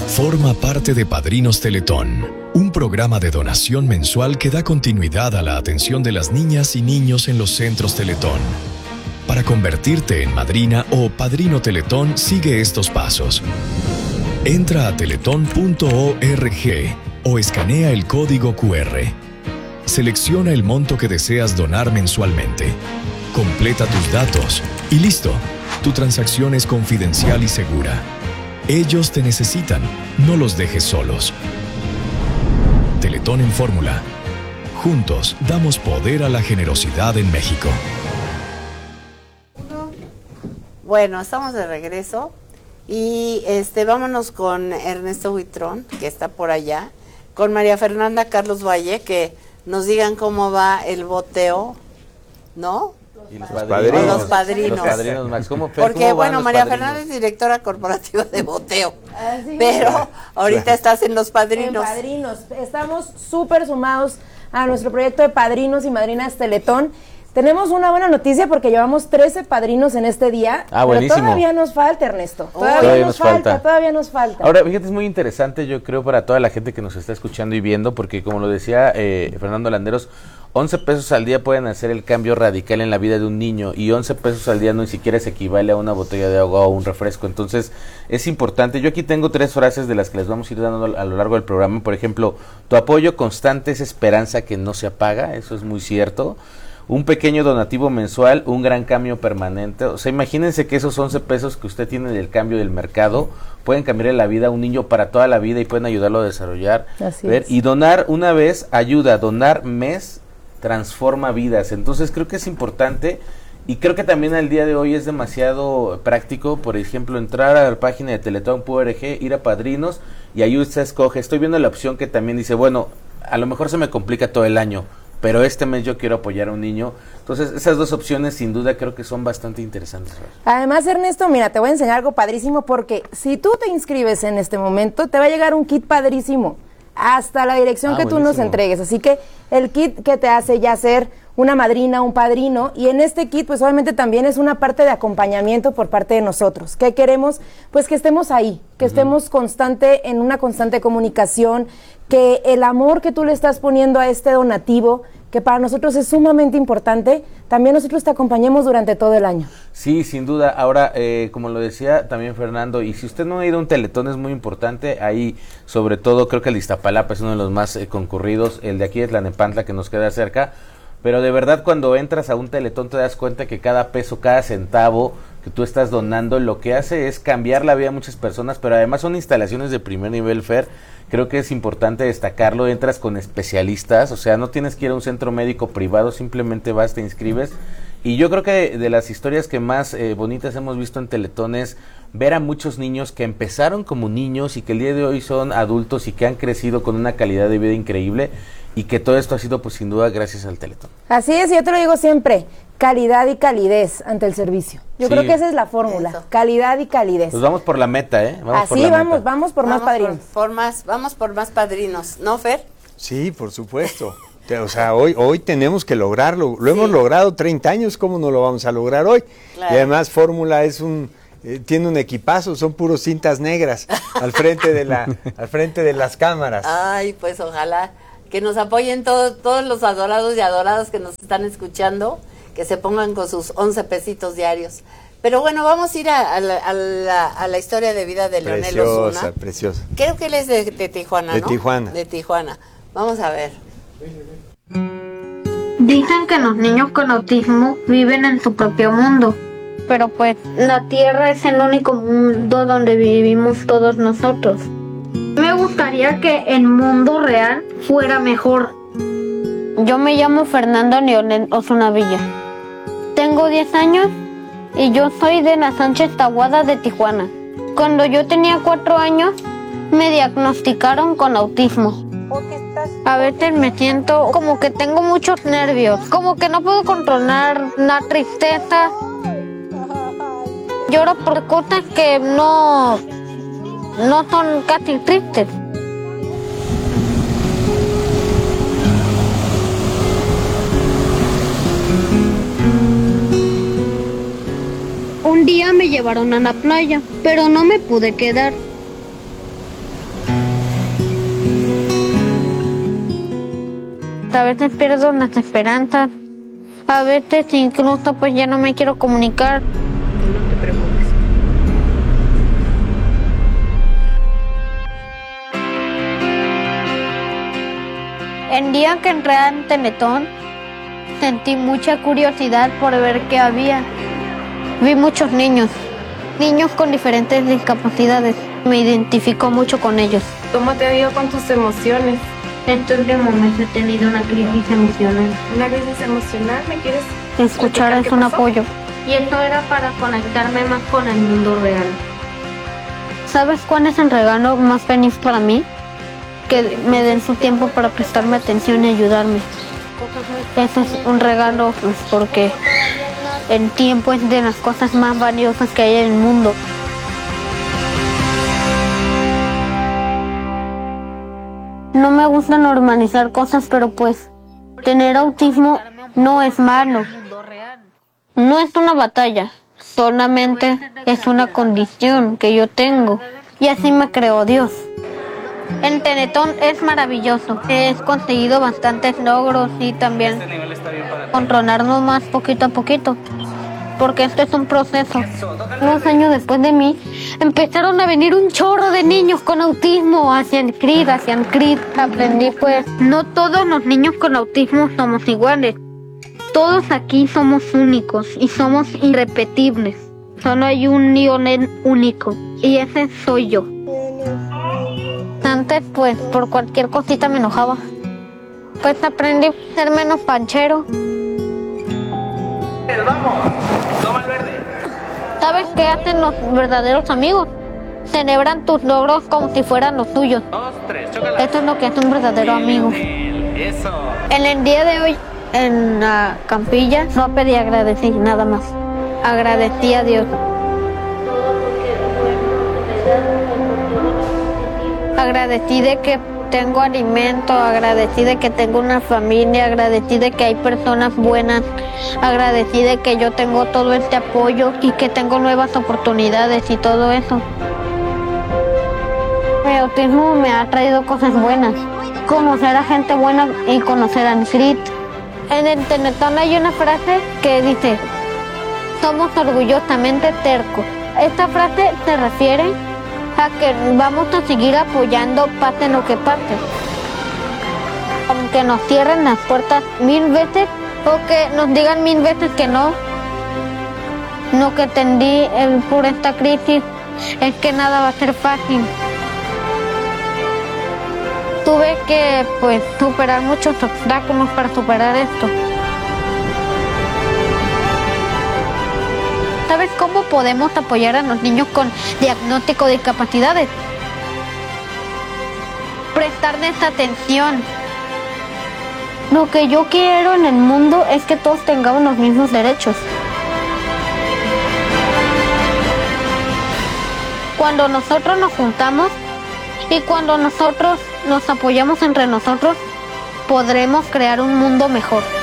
Forma parte de Padrinos Teletón, un programa de donación mensual que da continuidad a la atención de las niñas y niños en los centros Teletón. Para convertirte en madrina o padrino Teletón, sigue estos pasos. Entra a teletón.org o escanea el código QR. Selecciona el monto que deseas donar mensualmente. Completa tus datos y listo. Tu transacción es confidencial y segura. Ellos te necesitan, no los dejes solos. Teletón en Fórmula. Juntos damos poder a la generosidad en México. Bueno, estamos de regreso y vámonos con Ernesto Huitrón, que está por allá, con María Fernanda Carlos Valle, que nos digan cómo va el boteo, ¿no? Y los padrinos. Los padrinos. Los padrinos, Max. Porque, bueno, María Fernanda es directora corporativa de boteo, pero ahorita estás en los padrinos. En padrinos. Estamos súper sumados a nuestro proyecto de padrinos y madrinas Teletón. Tenemos una buena noticia porque llevamos 13 padrinos en este día. Buenísimo. Pero todavía nos falta, Ernesto. Todavía nos falta. Ahora, fíjate, es muy interesante, yo creo, para toda la gente que nos está escuchando y viendo, porque como lo decía Fernando Landeros, 11 pesos al día pueden hacer el cambio radical en la vida de un niño, y 11 pesos al día no ni siquiera se equivale a una botella de agua o un refresco. Entonces, es importante. Yo aquí tengo 3 frases de las que les vamos a ir dando a lo largo del programa. Por ejemplo, tu apoyo constante es esperanza que no se apaga. Eso es muy cierto. Un pequeño donativo mensual, un gran cambio permanente. O sea, imagínense que esos 11 pesos que usted tiene del cambio del mercado pueden cambiarle la vida a un niño para toda la vida y pueden ayudarlo a desarrollar. Y donar una vez ayuda, donar mes transforma vidas. Entonces creo que es importante, y creo que también al día de hoy es demasiado práctico. Por ejemplo, entrar a la página de teletón.org, ir a padrinos, y ahí usted escoge. Estoy viendo la opción que también dice, bueno, a lo mejor se me complica todo el año, pero este mes yo quiero apoyar a un niño. Entonces, esas 2 opciones sin duda creo que son bastante interesantes. Además, Ernesto, mira, te voy a enseñar algo padrísimo, porque si tú te inscribes en este momento, te va a llegar un kit padrísimo hasta la dirección que tú nos entregues. Así que el kit que te hace ya ser una madrina, un padrino, y en este kit pues obviamente también es una parte de acompañamiento por parte de nosotros. ¿Qué queremos? Pues que estemos ahí, que estemos en una constante comunicación, que el amor que tú le estás poniendo a este donativo, que para nosotros es sumamente importante, también nosotros te acompañemos durante todo el año. Sí, sin duda. Ahora, como lo decía también Fernando, y si usted no ha ido a un Teletón, es muy importante. Ahí, sobre todo, creo que el de Iztapalapa es uno de los más concurridos. El de aquí es Tlalnepantla, que nos queda cerca. Pero de verdad, cuando entras a un Teletón te das cuenta que cada peso, cada centavo que tú estás donando, lo que hace es cambiar la vida de muchas personas, pero además son instalaciones de primer nivel, Fer. Creo que es importante destacarlo. Entras con especialistas, o sea, no tienes que ir a un centro médico privado, simplemente vas, te inscribes. Y yo creo que de las historias que más bonitas hemos visto en Teletón es ver a muchos niños que empezaron como niños y que el día de hoy son adultos y que han crecido con una calidad de vida increíble, y que todo esto ha sido pues sin duda gracias al Teletón. Así es, yo te lo digo siempre, calidad y calidez ante el servicio. Yo creo que esa es la fórmula, calidad y calidez. Pues vamos por la meta, Vamos por más padrinos. Vamos por más padrinos, ¿no, Fer? Sí, por supuesto. O sea, hoy tenemos que lograrlo. Lo hemos logrado 30 años, ¿cómo no lo vamos a lograr hoy? Claro. Y además Fórmula es tiene un equipazo, son puros cintas negras al frente de las cámaras. Ay, pues ojalá que nos apoyen todos los adorados y adoradas que nos están escuchando, que se pongan con sus 11 pesitos diarios. Pero bueno, vamos a ir a la historia de vida de Leonel Osuna. Preciosa. Creo que él es de Tijuana, ¿no? De Tijuana. Vamos a ver. Dicen que los niños con autismo viven en su propio mundo, pero pues la Tierra es el único mundo donde vivimos todos nosotros. Me gustaría que el mundo real fuera mejor. Yo me llamo Fernando Leonel Osuna Villa. Tengo 10 años y yo soy de la Sánchez Taboada de Tijuana. Cuando yo tenía 4 años, me diagnosticaron con autismo. A veces me siento como que tengo muchos nervios, como que no puedo controlar la tristeza. Lloro por cosas que no son casi tristes. Un día me llevaron a la playa, pero no me pude quedar. A veces pierdo las esperanzas. A veces incluso pues ya no me quiero comunicar. No te preocupes. El día que entré en Teletón, sentí mucha curiosidad por ver qué había. Vi muchos niños con diferentes discapacidades. Me identifico mucho con ellos. ¿Cómo te ha ido con tus emociones? En estos momentos he tenido una crisis emocional. ¿Una crisis emocional? ¿Me quieres Escuchar es qué un pasó? apoyo. Y esto era para conectarme más con el mundo real. ¿Sabes cuál es el regalo más feliz para mí? Que me den su tiempo para prestarme atención y ayudarme. Eso es un regalo, pues, porque el tiempo es de las cosas más valiosas que hay en el mundo. No me gusta normalizar cosas, pero pues tener autismo no es malo. No es una batalla, solamente es una condición que yo tengo. Y así me creó Dios. El Teletón es maravilloso. He conseguido bastantes logros y también controlarnos más poquito a poquito. Porque esto es un proceso. Unos años después de mí, empezaron a venir un chorro de niños con autismo hacia el CRID. Aprendí pues, no todos los niños con autismo somos iguales. Todos aquí somos únicos y somos irrepetibles. Solo hay un Lionel único y ese soy yo. Antes pues por cualquier cosita me enojaba. Pues aprendí a ser menos panchero. ¡Vamos! ¡Toma el verde! ¿Sabes qué hacen los verdaderos amigos? Celebran tus logros como si fueran los tuyos. 2, 3, chocolate. Esto es lo que hace un verdadero amigo. Eso. En el día de hoy, en la campilla, no pedí agradecer nada más. Agradecí a Dios. Agradecí de que tengo alimento, agradecí de que tengo una familia, agradecí de que hay personas buenas, agradecí de que yo tengo todo este apoyo y que tengo nuevas oportunidades y todo eso. El autismo me ha traído cosas buenas, conocer a gente buena y conocer a CRID. En el Teletón hay una frase que dice: somos orgullosamente tercos. Esta frase se refiere a que vamos a seguir apoyando pase lo que pase. Aunque nos cierren las puertas 1000 veces o que nos digan 1000 veces que no. Lo que entendí por esta crisis es que nada va a ser fácil. Tuve que pues superar muchos obstáculos para superar esto. ¿Sabes cómo podemos apoyar a los niños con diagnóstico de discapacidades? Prestarles atención. Lo que yo quiero en el mundo es que todos tengamos los mismos derechos. Cuando nosotros nos juntamos y cuando nosotros nos apoyamos entre nosotros, podremos crear un mundo mejor.